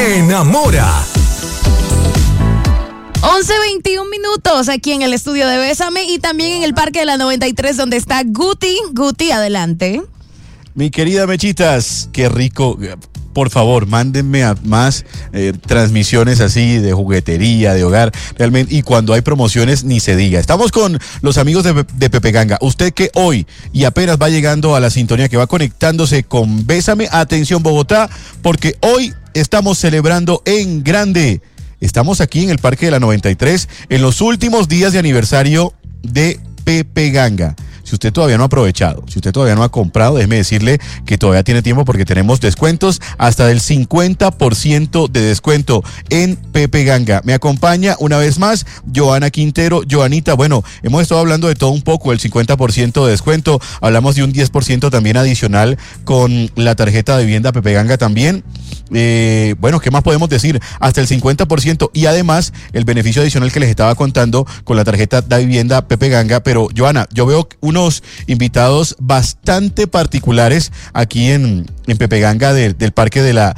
enamora. 11:21 minutos aquí en el estudio de Bésame y también en el Parque de la 93 donde está Guti. Guti, adelante. Mi querida Mechitas, qué rico. Por favor, mándenme a más transmisiones así de juguetería, de hogar, realmente. Y cuando hay promociones, ni se diga. Estamos con los amigos de Pepe Ganga. Usted que hoy y apenas va llegando a la sintonía, que va conectándose con Bésame, atención Bogotá, porque hoy estamos celebrando en grande. Estamos aquí en el Parque de la 93 en los últimos días de aniversario de Pepe Ganga. Si usted todavía no ha aprovechado, si usted todavía no ha comprado, déjeme decirle que todavía tiene tiempo porque tenemos descuentos hasta del 50% de descuento en Pepe Ganga. Me acompaña una vez más Joana Quintero. Joanita, bueno, hemos estado hablando de todo un poco, el 50% de descuento, hablamos de un 10% también adicional con la tarjeta de vivienda Pepe Ganga también. Bueno, ¿qué más podemos decir? Hasta el 50% y además el beneficio adicional que les estaba contando con la tarjeta de vivienda Pepe Ganga. Pero Joana, yo veo unos invitados bastante particulares aquí en Pepe Ganga del Parque de la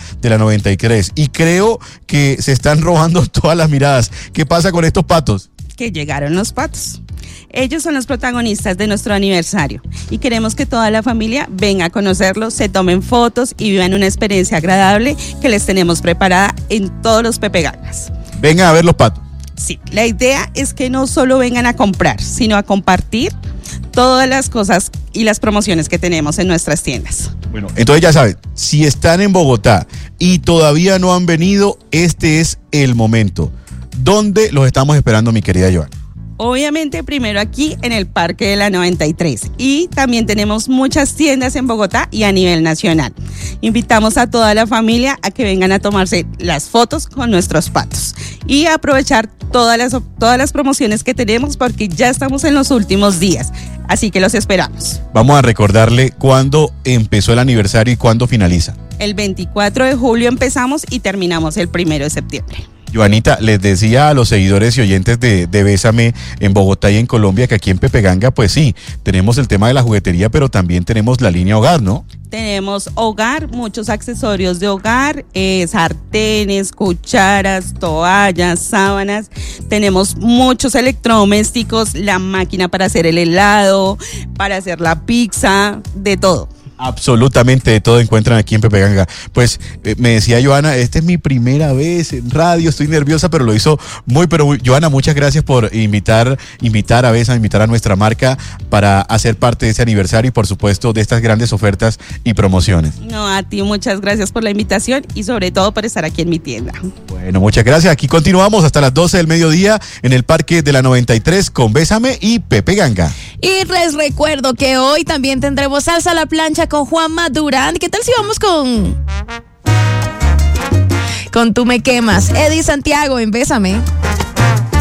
93 y creo que se están robando todas las miradas. ¿Qué pasa con estos patos? Que llegaron los patos. Ellos son los protagonistas de nuestro aniversario y queremos que toda la familia venga a conocerlos, se tomen fotos y vivan una experiencia agradable que les tenemos preparada en todos los Pepe Gangas. Vengan a ver los patos. Sí, la idea es que no solo vengan a comprar, sino a compartir todas las cosas y las promociones que tenemos en nuestras tiendas. Bueno, entonces ya saben, si están en Bogotá y todavía no han venido, este es el momento. ¿Dónde los estamos esperando, mi querida Joana? Obviamente primero aquí en el Parque de la 93 y también tenemos muchas tiendas en Bogotá y a nivel nacional. Invitamos a toda la familia a que vengan a tomarse las fotos con nuestros patos y a aprovechar todas las promociones que tenemos porque ya estamos en los últimos días, así que los esperamos. Vamos a recordarle cuándo empezó el aniversario y cuándo finaliza. El 24 de julio empezamos y terminamos el 1 de septiembre. Joanita, les decía a los seguidores y oyentes de Bésame en Bogotá y en Colombia que aquí en Pepe Ganga, pues sí, tenemos el tema de la juguetería, pero también tenemos la línea hogar, ¿no? Tenemos hogar, muchos accesorios de hogar, sartenes, cucharas, toallas, sábanas. Tenemos muchos electrodomésticos, la máquina para hacer el helado, para hacer la pizza, de todo. Absolutamente de todo encuentran aquí en Pepe Ganga. Pues me decía Joana, esta es mi primera vez en radio, estoy nerviosa, pero lo hizo muy. Joana, muchas gracias por invitar a Bésame, invitar a nuestra marca para hacer parte de ese aniversario y por supuesto de estas grandes ofertas y promociones. No, a ti muchas gracias por la invitación y sobre todo por estar aquí en mi tienda. Bueno, muchas gracias. Aquí continuamos hasta las 12 del mediodía en el Parque de la 93 con Bésame y Pepe Ganga. Y les recuerdo que hoy también tendremos salsa a la plancha con Juanma Durán. ¿Qué tal si vamos con Tú me quemas? Eddie Santiago en Bésame.